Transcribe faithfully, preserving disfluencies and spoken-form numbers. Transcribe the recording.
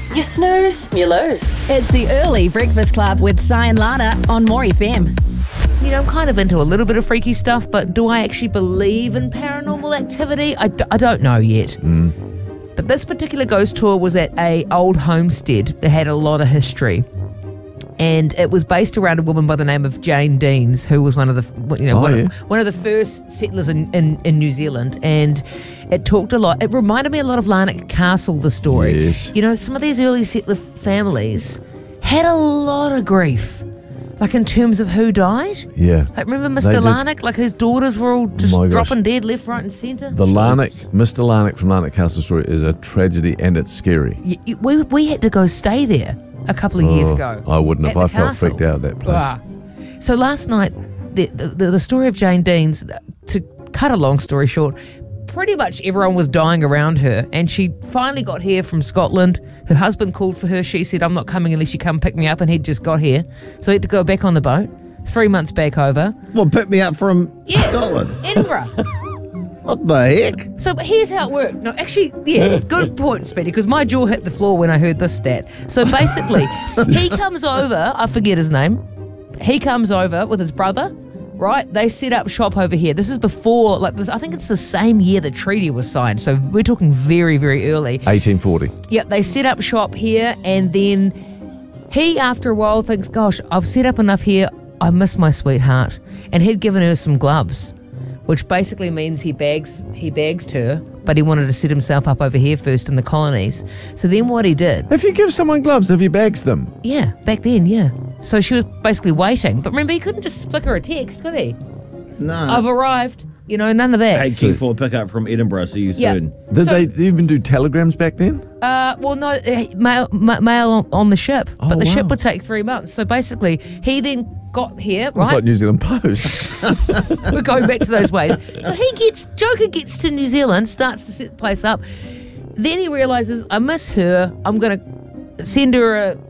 You snooze, you lose. It's the Early Breakfast Club with Si and Lana on More F M. You know, I'm kind of into a little bit of freaky stuff, but do I actually believe in paranormal activity? I, d- I don't know yet. Mm. But this particular ghost tour was at a old homestead that had a lot of history. And it was based around a woman by the name of Jane Deans, who was one of the, you know, Oh, one, yeah. of, one of the first settlers in, in, in New Zealand. And it talked a lot. It reminded me a lot of Larnaca Castle, the story. Yes. You know, some of these early settler families had a lot of grief, like in terms of who died. Yeah. Like, remember They Mister did. Larnac? Like, his daughters were all just My gosh. dropping dead left, right, and centre. The Larnac, Mister Larnac from Larnac Castle story is a tragedy and it's scary. Y- y- we, we had to go stay there a couple of years Oh, ago. I wouldn't at have. I the felt castle. freaked out at that place. Ah. So last night, the, the, the story of Jane Deans, to cut a long story short, pretty much everyone was dying around her, and she finally got here from Scotland. Her husband called for her. She said, I'm not coming unless you come pick me up, and he'd just got here. So he had to go back on the boat. Three months back over. Well, pick me up from Yeah, Scotland. Edinburgh. What the heck? So but here's how it worked. No, actually, yeah, good point, Speedy, because my jaw hit the floor when I heard this stat. So basically, he comes over, I forget his name, he comes over with his brother, right? They set up shop over here. This is before, like, this. I think it's the same year the treaty was signed, so we're talking very, very early. eighteen forty. Yep, they set up shop here, and then he, after a while, thinks, gosh, I've set up enough here, I miss my sweetheart. And he'd given her some gloves, which basically means he bags he bags her, but he wanted to set himself up over here first in the colonies. So then what he did, If you give someone gloves, have you bags them? yeah, back then, yeah. So she was basically waiting. But remember, he couldn't just flick her a text, could he? No. I've arrived. You know, none of that. eighteen four pickup from Edinburgh. See you Yeah. soon. Did So- they even do telegrams back then? Uh, well, no, uh, mail, ma- mail on- on the ship, Oh, but the ship wow. would take three months. So basically, he then got here, It's right? like New Zealand Post. We're going back to those ways. So he gets, Joker gets to New Zealand, starts to set the place up. Then he realises, I miss her. I'm going to send her a